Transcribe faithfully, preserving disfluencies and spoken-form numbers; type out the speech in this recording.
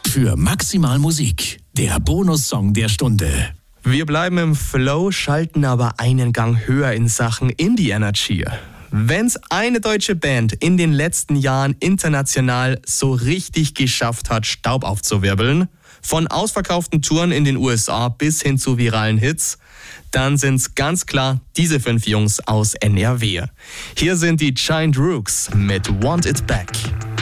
für maximal Musik. Der Bonussong der Stunde. Wir bleiben im Flow, schalten aber einen Gang höher in Sachen Indie Energy. Wenn's eine deutsche Band in den letzten Jahren international so richtig geschafft hat, Staub aufzuwirbeln, von ausverkauften Touren in den U S A bis hin zu viralen Hits, dann sind's ganz klar diese fünf Jungs aus N R W. Hier sind die Giant Rooks mit Want It Back.